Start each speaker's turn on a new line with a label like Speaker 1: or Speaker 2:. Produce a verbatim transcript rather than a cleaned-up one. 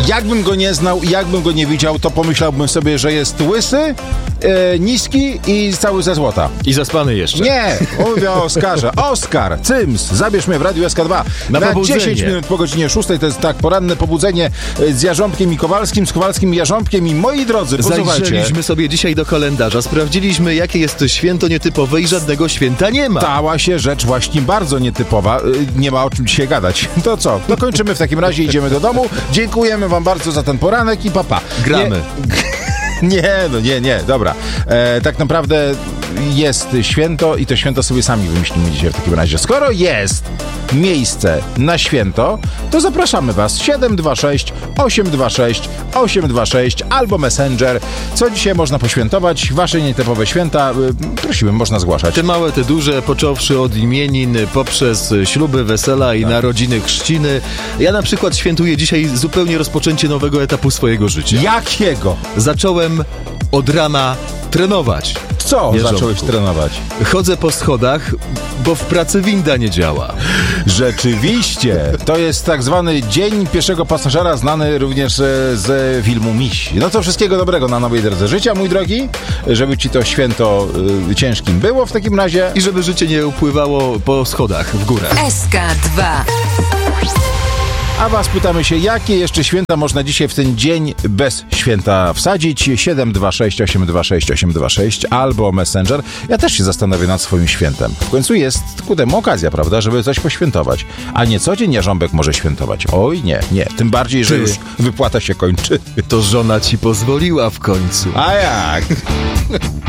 Speaker 1: Jakbym go nie znał, jakbym go nie widział, to pomyślałbym sobie, że jest łysy, e, niski i cały ze złota.
Speaker 2: I zaspany jeszcze.
Speaker 1: Nie, mówię o Oskarze. Oskar, cyms, zabierz mnie w Radiu S K dwa.
Speaker 2: Na,
Speaker 1: Na
Speaker 2: pobudzenie.
Speaker 1: dziesięć minut po godzinie szóstej, to jest tak, poranne pobudzenie z Jarząbkiem i Kowalskim, z Kowalskim i Jarząbkiem. I moi drodzy, posłuchajcie.
Speaker 2: Zajrzeliśmy sobie dzisiaj do kalendarza, sprawdziliśmy, jakie jest to święto nietypowe i żadnego święta nie ma.
Speaker 1: Stała się rzecz właśnie bardzo nietypowa. Nie ma o czym dzisiaj gadać. To co? To kończymy w takim razie, idziemy do domu. Dziękujemy wam bardzo za ten poranek i papa.
Speaker 2: Gramy.
Speaker 1: Nie, nie no nie, nie, dobra. E, tak naprawdę jest święto i to święto sobie sami wymyślimy dzisiaj w takim razie. Skoro jest miejsce na święto, to zapraszamy was siedem dwa sześć osiem dwa sześć osiem dwa sześć albo Messenger. Co dzisiaj można poświętować? Wasze nietypowe święta, y, prosimy, można zgłaszać.
Speaker 2: Te małe, te duże, począwszy od imienin, poprzez śluby, wesela i
Speaker 1: tak.
Speaker 2: narodziny, chrzciny. Ja na przykład świętuję dzisiaj zupełnie rozpoczęcie nowego etapu swojego życia.
Speaker 1: Jakiego?
Speaker 2: Zacząłem od rana trenować.
Speaker 1: Co
Speaker 2: Jarząbku.
Speaker 1: zacząłeś trenować?
Speaker 2: Chodzę po schodach, bo w pracy winda nie działa.
Speaker 1: Rzeczywiście, to jest tak zwany dzień pieszego pasażera, znany również e, z filmu Miś. No to wszystkiego dobrego na nowej drodze życia, mój drogi, żeby ci to święto y, ciężkim było w takim razie.
Speaker 2: I żeby życie nie upływało po schodach w górę.
Speaker 3: S K dwa.
Speaker 1: A was pytamy się, jakie jeszcze święta można dzisiaj w ten dzień bez święta wsadzić? siedem dwa sześć osiem dwa sześć osiem dwa sześć albo Messenger. Ja też się zastanowię nad swoim świętem. W końcu jest ku temu okazja, prawda, żeby coś poświętować. A nie co dzień Jarząbek może świętować. Oj, nie, nie. Tym bardziej, że
Speaker 2: Ty.
Speaker 1: już wypłata się kończy.
Speaker 2: To żona ci pozwoliła w końcu.
Speaker 1: A jak?